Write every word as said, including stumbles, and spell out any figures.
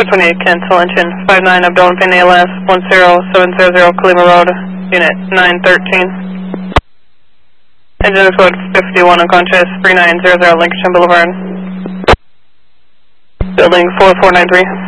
four twenty-eight, cancel engine, five nine, Abdomen pin A L S, one zero seven zero zero, Kalima Road, unit nine thirteen. Engine is code fifty-one, unconscious, three nine zero zero, Lincoln Boulevard. Building four four nine three.